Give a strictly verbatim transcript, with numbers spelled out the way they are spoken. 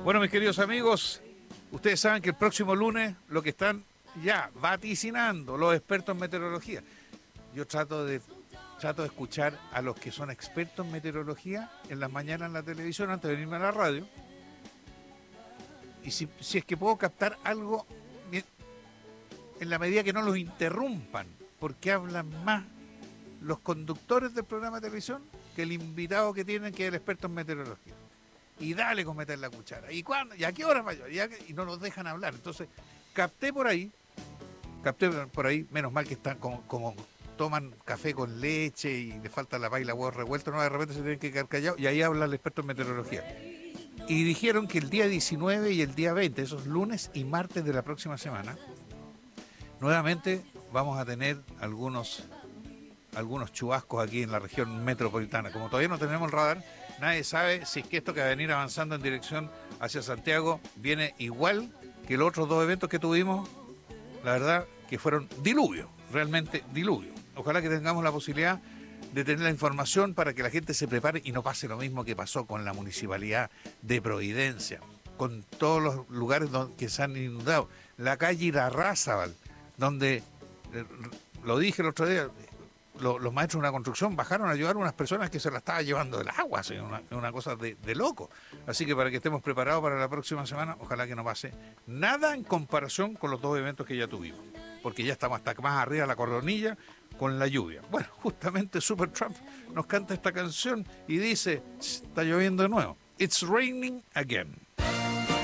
Bueno, mis queridos amigos, ustedes saben que el próximo lunes lo que están ya vaticinando los expertos en meteorología. Yo trato de trato de escuchar a los que son expertos en meteorología en las mañanas en la televisión antes de venirme a la radio. Y si, si es que puedo captar algo en la medida que no los interrumpan, porque hablan más los conductores del programa de televisión que el invitado que tienen, que es el experto en meteorología. Y dale con meter la cuchara. ¿Y cuándo? ¿Y a qué hora mayor? ¿Y, a qué? Y no nos dejan hablar. Entonces, capté por ahí, capté por ahí, menos mal que están como, como toman café con leche y le falta la paila huevo revuelto, no, de repente se tienen que quedar callados y ahí habla el experto en meteorología. Y dijeron que el día diecinueve y el día veinte, esos lunes y martes de la próxima semana, nuevamente vamos a tener algunos algunos chubascos aquí en la región metropolitana. Como todavía no tenemos el radar, nadie sabe si es que esto que va a venir avanzando en dirección hacia Santiago viene igual que los otros dos eventos que tuvimos, la verdad que fueron diluvio, realmente diluvio. Ojalá que tengamos la posibilidad de tener la información para que la gente se prepare y no pase lo mismo que pasó con la municipalidad de Providencia, con todos los lugares donde, que se han inundado. La calle Irarrázaval, donde, eh, lo dije el otro día, los, los maestros de una construcción bajaron a ayudar a unas personas que se la estaba llevando el agua, así, una, una cosa de, de loco. Así que para que estemos preparados para la próxima semana, ojalá que no pase nada en comparación con los dos eventos que ya tuvimos, porque ya estamos hasta más arriba de la coronilla con la lluvia. Bueno, justamente Supertramp nos canta esta canción y dice, está lloviendo de nuevo. It's raining again.